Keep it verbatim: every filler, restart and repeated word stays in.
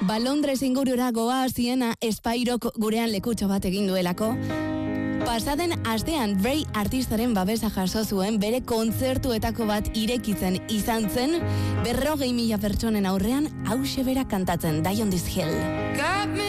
Ba, Londres ingurura goa ziena Espairok gurean lekutxo bat egin duelako. Pasaden astean Bray artistaren babesa jaso zuen bere kontzertuetako bat irekitzen izan zen, berrogei mila pertsonen aurrean hause bera kantatzen, Die on this Hill.